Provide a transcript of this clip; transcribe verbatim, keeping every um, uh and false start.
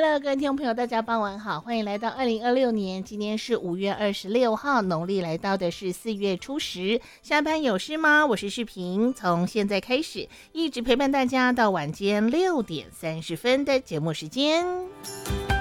Hello， 各位听众朋友，大家傍晚好，欢迎来到二零二六年，今天是五月二十六号，农历来到的是四月初十。下班有事吗？我是世平，从现在开始一直陪伴大家到晚间六点三十分的节目时间。